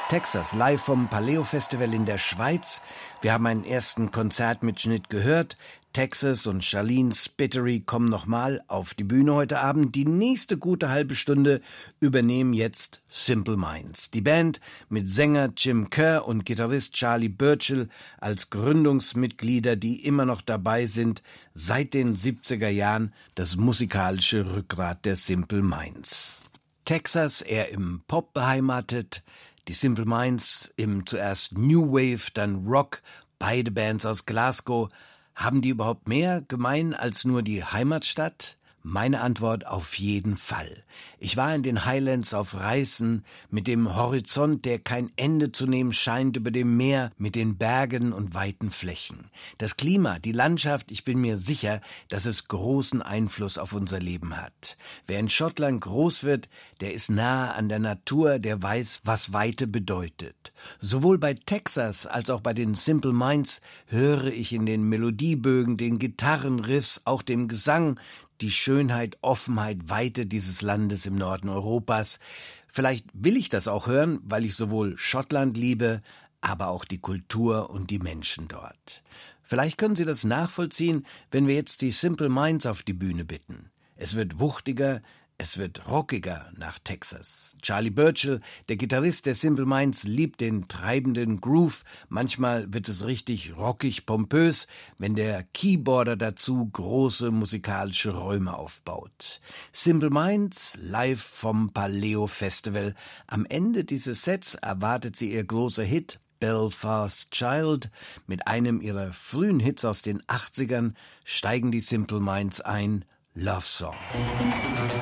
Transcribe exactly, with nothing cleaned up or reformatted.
Texas, live vom Paleo Festival in der Schweiz. Wir haben einen ersten Konzertmitschnitt gehört. Texas und Charlene Spiteri kommen nochmal auf die Bühne heute Abend. Die nächste gute halbe Stunde übernehmen jetzt Simple Minds. Die Band mit Sänger Jim Kerr und Gitarrist Charlie Burchill als Gründungsmitglieder, die immer noch dabei sind, seit den siebziger Jahren das musikalische Rückgrat der Simple Minds. Texas eher im Pop beheimatet, die Simple Minds im zuerst New Wave, dann Rock, beide Bands aus Glasgow. Haben die überhaupt mehr gemein als nur die Heimatstadt? Meine Antwort: auf jeden Fall. Ich war in den Highlands auf Reisen mit dem Horizont, der kein Ende zu nehmen scheint, über dem Meer, mit den Bergen und weiten Flächen. Das Klima, die Landschaft, ich bin mir sicher, dass es großen Einfluss auf unser Leben hat. Wer in Schottland groß wird, der ist nahe an der Natur, der weiß, was Weite bedeutet. Sowohl bei Texas als auch bei den Simple Minds höre ich in den Melodiebögen, den Gitarrenriffs, auch dem Gesang, die Schönheit, Offenheit, Weite dieses Landes im Norden Europas. Vielleicht will ich das auch hören, weil ich sowohl Schottland liebe, aber auch die Kultur und die Menschen dort. Vielleicht können Sie das nachvollziehen, wenn wir jetzt die Simple Minds auf die Bühne bitten. Es wird wuchtiger, es wird rockiger nach Texas. Charlie Burchill, der Gitarrist der Simple Minds, liebt den treibenden Groove. Manchmal wird es richtig rockig, pompös, wenn der Keyboarder dazu große musikalische Räume aufbaut. Simple Minds live vom Paleo Festival. Am Ende dieses Sets erwartet sie ihr großer Hit Belfast Child. Mit einem ihrer frühen Hits aus den achtzigern steigen die Simple Minds ein. Love Song.